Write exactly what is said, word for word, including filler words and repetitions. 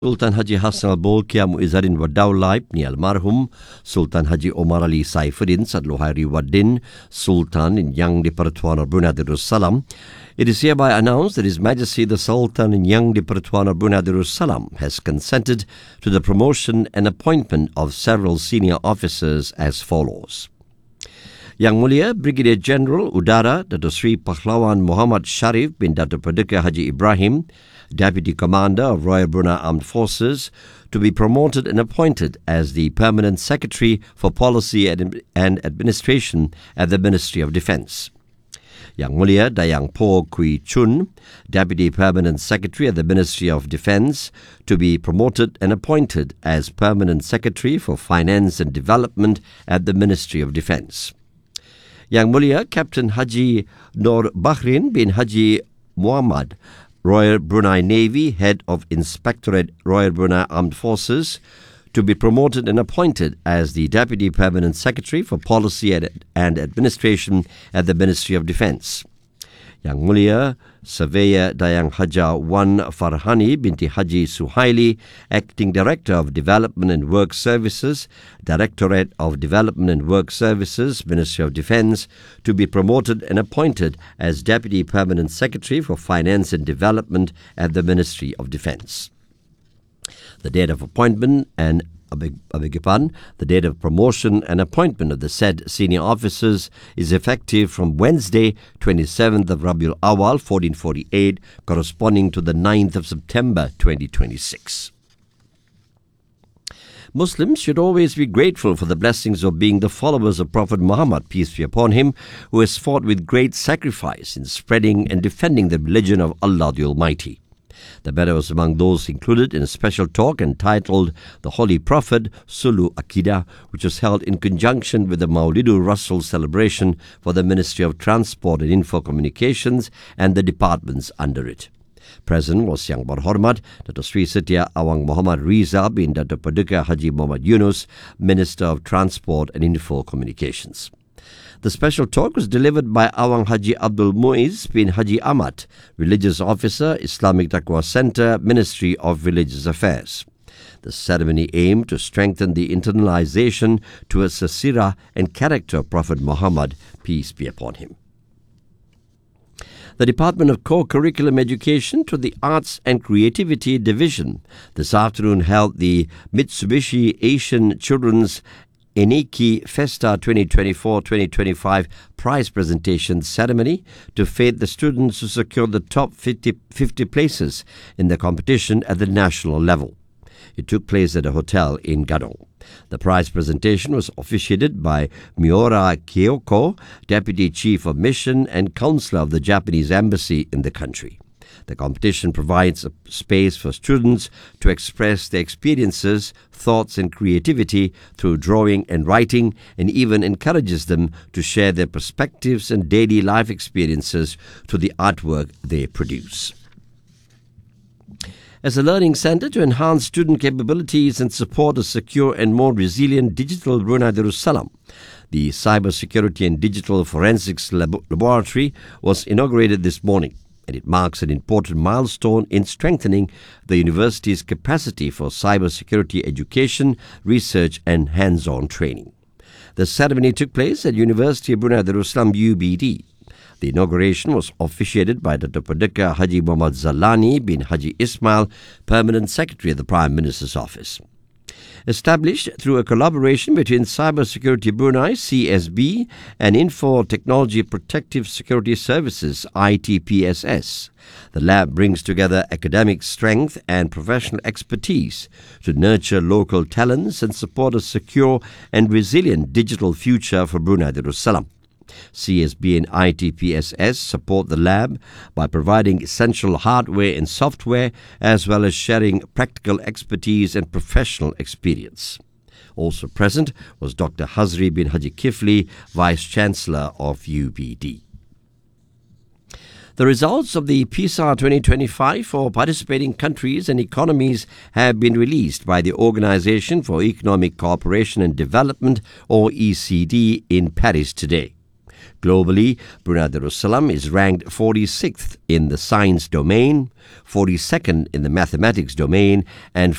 Sultan Haji Hassan Al-Bolkiah Muizzaddin Wadaulaib ni almarhum Sultan Haji Omar Ali Saifuddin Sadluhairi Waddin Sultan in Yang di-Pertuan Brunei Darussalam. It is hereby announced that His Majesty the Sultan in Yang di-Pertuan Brunei Darussalam has consented to the promotion and appointment of several senior officers as follows. Yang Mulia Brigadier General Udara Dato' Sri Pahlawan Muhammad Sharif bin Dato' Paduka Haji Ibrahim, Deputy Commander of Royal Brunei Armed Forces, to be promoted and appointed as the Permanent Secretary for Policy and Administration at the Ministry of Defence. Yang Mulia Dayang Po Kui Chun, Deputy Permanent Secretary at the Ministry of Defence, to be promoted and appointed as Permanent Secretary for Finance and Development at the Ministry of Defence. Yang Mulia Captain Haji Nur Bahrin bin Haji Muhammad, Royal Brunei Navy, Head of Inspectorate Royal Brunei Armed Forces, to be promoted and appointed as the Deputy Permanent Secretary for Policy and Administration at the Ministry of Defence. Yang Mulia Surveyor Dayang Haja Wan Farhani binti Haji Suhaili, Acting Director of Development and Work Services, Directorate of Development and Work Services, Ministry of Defence, to be promoted and appointed as Deputy Permanent Secretary for Finance and Development at the Ministry of Defence. The date of appointment and I beg, I beg your pardon, the date of promotion and appointment of the said senior officers is effective from Wednesday, twenty-seventh of Rabiul Awal, fourteen forty-eight, corresponding to the ninth of September, twenty twenty-six. Muslims should always be grateful for the blessings of being the followers of Prophet Muhammad, peace be upon him, who has fought with great sacrifice in spreading and defending the religion of Allah the Almighty. The matter was among those included in a special talk entitled The Holy Prophet, Sulu Akidah, which was held in conjunction with the Maulidur Rasul celebration for the Ministry of Transport and Info Communications and the departments under it. Present was Yang Berhormat Dato' Sri Setia Awang Muhammad Riza bin Dato' Paduka Haji Muhammad Yunus, Minister of Transport and Info Communications. The special talk was delivered by Awang Haji Abdul Muiz bin Haji Ahmad, Religious Officer, Islamic Taqwa Center, Ministry of Religious Affairs. The ceremony aimed to strengthen the internalization towards the sirah and character of Prophet Muhammad, peace be upon him. The Department of Core Curriculum Education to the Arts and Creativity Division this afternoon held the Mitsubishi Asian Children's Eniki Festa twenty twenty-four twenty twenty-five prize presentation ceremony to fate the students who secured the top fifty, fifty places in the competition at the national level. It took place at a hotel in Gadong. The prize presentation was officiated by Miura Kyoko, Deputy Chief of Mission and Counselor of the Japanese Embassy in the country. The competition provides a space for students to express their experiences, thoughts and creativity through drawing and writing, and even encourages them to share their perspectives and daily life experiences through the artwork they produce. As a learning center to enhance student capabilities and support a secure and more resilient digital Brunei Darussalam, the Cybersecurity and Digital Forensics Lab- Laboratory was inaugurated this morning, and it marks an important milestone in strengthening the university's capacity for cybersecurity education, research and hands-on training. The ceremony took place at University of Brunei Darussalam U B D. The inauguration was officiated by Dato' Paduka Haji Muhammad Zalani bin Haji Ismail, Permanent Secretary of the Prime Minister's Office. Established through a collaboration between Cybersecurity Brunei, C S B, and Info Technology Protective Security Services, I T P S S, the lab brings together academic strength and professional expertise to nurture local talents and support a secure and resilient digital future for Brunei Darussalam. C S B and I T P S S support the lab by providing essential hardware and software, as well as sharing practical expertise and professional experience. Also present was Doctor Hazri bin Haji Kifli, Vice-Chancellor of U B D. The results of the PISA twenty twenty-five for participating countries and economies have been released by the Organization for Economic Cooperation and Development, or E C D, in Paris today. Globally, Brunei Darussalam is ranked forty-sixth in the science domain, forty-second in the mathematics domain, and